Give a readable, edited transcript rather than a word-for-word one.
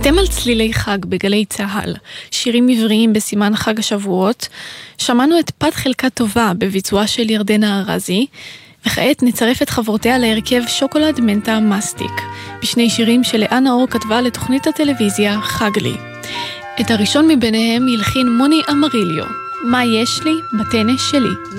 אתם על צלילי חג בגלי צהל, שירים עבריים בסימן חג השבועות. שמענו את פת חלקה טובה בביצועה של ירדנה ארזי, וכעת נצרף את חברותיה להרכב שוקולד מנטה מסטיק, בשני שירים שלאה נאור כתבה לתוכנית הטלוויזיה חג לי. את הראשון מביניהם ילחין מוני אמריליו, מה יש לי בטנש שלי.